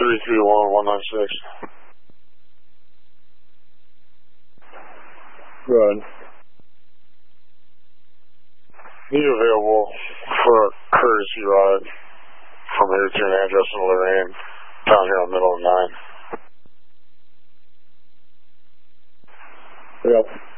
331-196. Good. Are you available for a courtesy ride from here to an address in Lorraine, down here in the middle of 9? Yep.